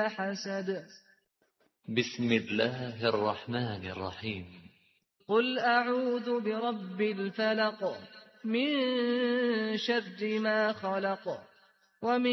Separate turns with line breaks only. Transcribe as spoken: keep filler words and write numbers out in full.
إلا حسد.
بسم الله الرحمن الرحيم.
قل أعوذ برب الفلق من شر ما خلق ومن